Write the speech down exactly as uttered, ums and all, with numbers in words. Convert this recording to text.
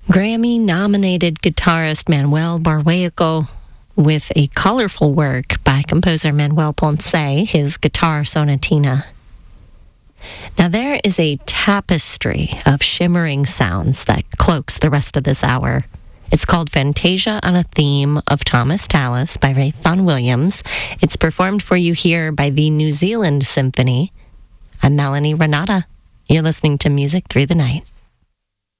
Grammy-nominated guitarist Manuel Barrueco with a colorful work by composer Manuel Ponce, his Guitar Sonatina. Now, there is a tapestry of shimmering sounds that cloaks the rest of this hour. It's called Fantasia on a Theme of Thomas Tallis by Ralph Vaughan Williams. It's performed for you here by the New Zealand Symphony. I'm Melanie Renata. You're listening to Music Through the Night.